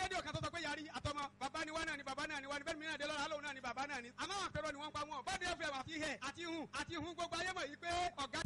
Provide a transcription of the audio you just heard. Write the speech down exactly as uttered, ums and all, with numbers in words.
rédíò kan tó sọ pé yàrá àtọmọ bàbá ni wá náà ni bàbá náà ni wá ni bẹ́ẹ̀ mi náà dé lọ́la lóun náà ni bàbá náà ni. àmọ́ àwọn àpẹẹrẹ ni wọ́n pa wọn. bọ́ọ̀dù ẹ̀fẹ̀ àti ihẹ̀ àti ihun àti ihun gbogbo ayé mọ̀ yìí pé ọ̀gá